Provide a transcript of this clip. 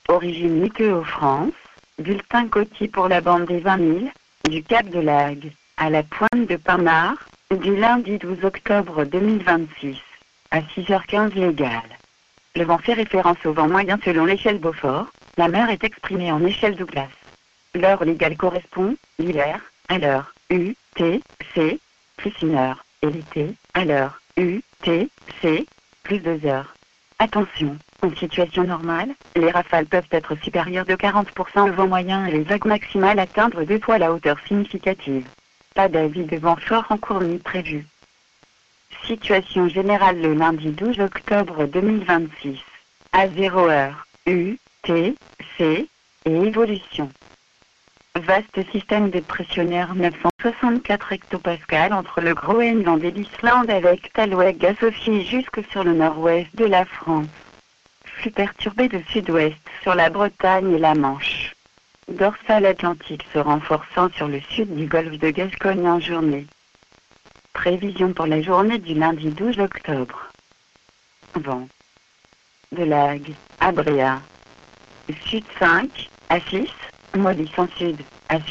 origine météo-France, bulletin côtier pour la bande des 20 000, du Cap de Lagre, à la pointe de Pinard, du lundi 12 octobre 2026, à 6h15 légal. Le vent fait référence au vent moyen selon l'échelle Beaufort, la mer est exprimée en échelle Douglas. L'heure légale correspond, l'hiver, à l'heure UTC, plus 1 heure, et l'été, à l'heure UTC, plus 2 heures. Attention, en situation normale, les rafales peuvent être supérieures de 40% au vent moyen et les vagues maximales atteindre 2 fois la hauteur significative. Pas d'avis de vent fort en cours ni prévu. Situation générale le lundi 12 octobre 2026, à 0h, UTC, et évolution. Vaste système dépressionnaire 964 hectopascales entre le Groenland et l'Islande avec Talweg associé jusque sur le nord-ouest de la France. Flux perturbé de sud-ouest sur la Bretagne et la Manche. Dorsale atlantique se renforçant sur le sud du golfe de Gascogne en journée. Prévision pour la journée du lundi 12 octobre. Vent. De Lagre, à Bréa. Sud 5, à 6, modif en sud.